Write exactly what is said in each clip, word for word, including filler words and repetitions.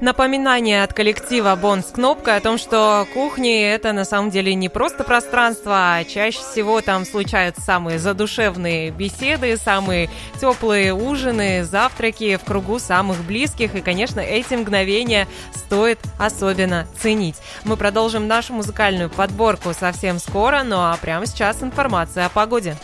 Напоминание от коллектива «Бон» с кнопкой о том, что кухни – это на самом деле не просто пространство, а чаще всего там случаются самые задушевные беседы, самые теплые ужины, завтраки в кругу самых близких. И, конечно, эти мгновения стоит особенно ценить. Мы продолжим нашу музыкальную подборку совсем скоро, ну а прямо сейчас информация о погоде.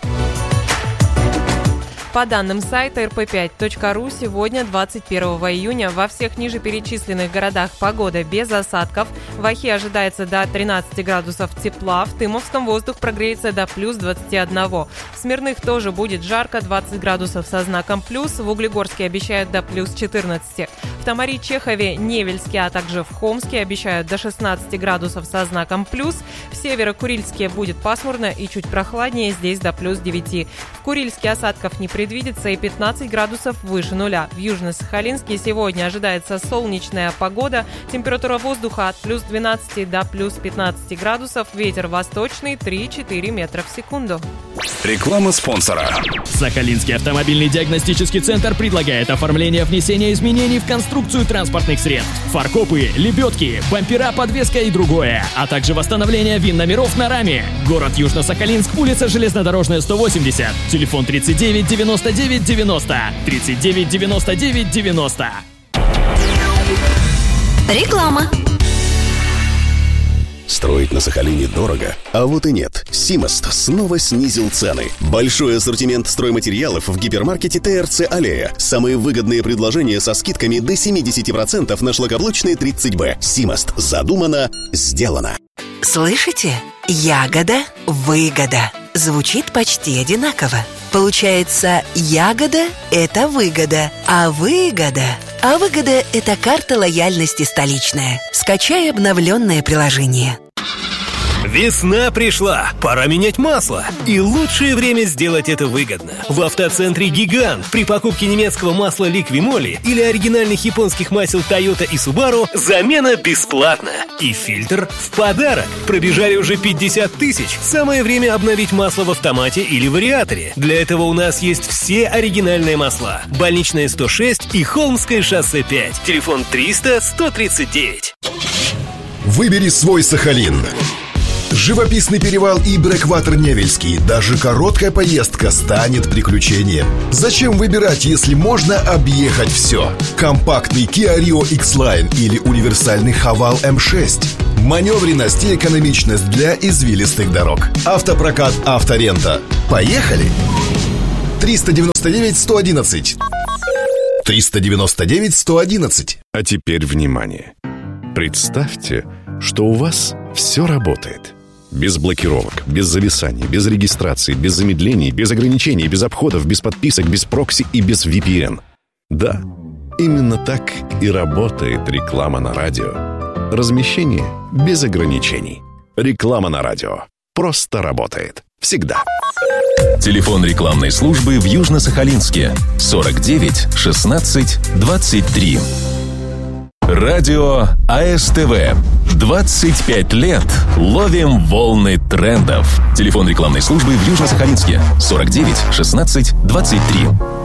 По данным сайта эр пэ пять точка ру, сегодня, двадцать первого июня, во всех ниже перечисленных городах погода без осадков. В Охе ожидается до тринадцати градусов тепла, в Тымовском воздух прогреется до плюс двадцати одного. В Смирных тоже будет жарко, двадцать градусов со знаком плюс, в Углегорске обещают до плюс четырнадцати. В Тамаре, Чехове, Невельске, а также в Хомске обещают до шестнадцати градусов со знаком плюс. В Северо-Курильске будет пасмурно и чуть прохладнее, здесь до плюс девяти. В Курильске осадков не предвидится и пятнадцать градусов выше нуля. В Южно-Сахалинске сегодня ожидается солнечная погода. Температура воздуха от плюс двенадцати до плюс пятнадцати градусов. Ветер восточный три-четыре метра в секунду. Реклама спонсора. Сахалинский автомобильный диагностический центр предлагает оформление внесения изменений в конструкцию транспортных средств. Фаркопы, лебедки, бампера, подвеска и другое. А также восстановление ВИН номеров на раме. Город Южно-Сахалинск, улица Железнодорожная, сто восемьдесят. Телефон тридцать девять девяносто девять девяносто. тридцать девять девяносто девять девяносто. Реклама. Строить на Сахалине дорого? А вот и нет. Симост снова снизил цены. Большой ассортимент стройматериалов в гипермаркете тэ эр цэ «Аллея». Самые выгодные предложения со скидками до семьдесят процентов на шлакоблочные тридцать бэ. Симост. Задумано, сделано. Слышите? Ягода, выгода. Звучит почти одинаково. Получается, ягода – это выгода, а выгода… А выгода – это карта лояльности столичная. Скачай обновленное приложение. Весна пришла, пора менять масло. И лучшее время сделать это выгодно. В автоцентре «Гигант» при покупке немецкого масла «Ликвимоли» или оригинальных японских масел «Тойота» и «Субару» замена бесплатна. И фильтр в подарок. Пробежали уже пятьдесят тысяч. Самое время обновить масло в автомате или вариаторе. Для этого у нас есть все оригинальные масла. Больничная сто шесть и Холмское шоссе пять. Телефон триста сто тридцать девять. Выбери свой Сахалин. Живописный перевал и Брэкватер Невельский. Даже короткая поездка станет приключением. Зачем выбирать, если можно объехать все? Компактный Kia Rio X-Line или универсальный Haval эм шесть. Маневренность и экономичность для извилистых дорог. Автопрокат «Авторента». Поехали! триста девяносто девять сто одиннадцать. триста девяносто девять сто одиннадцать. А теперь внимание. Представьте, что у вас все работает. Без блокировок, без зависаний, без регистрации, без замедлений, без ограничений, без обходов, без подписок, без прокси и без ви пи эн. Да, именно так и работает реклама на радио. Размещение без ограничений. Реклама на радио. Просто работает. Всегда. Телефон рекламной службы в Южно-Сахалинске сорок девять шестнадцать двадцать три. Радио а эс тэ вэ. двадцать пять лет ловим волны трендов. Телефон рекламной службы в Южно-Сахалинске сорок девять шестнадцать двадцать три.